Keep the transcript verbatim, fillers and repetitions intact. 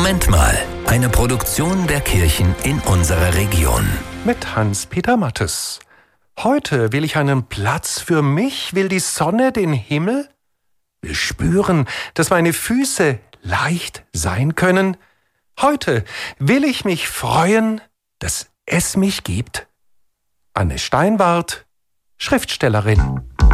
Moment mal, eine Produktion der Kirchen in unserer Region. Mit Hans-Peter Mattes. Heute will ich einen Platz für mich, will die Sonne den Himmel, will spüren, dass meine Füße leicht sein können. Heute will ich mich freuen, dass es mich gibt. Anne Steinwart, Schriftstellerin.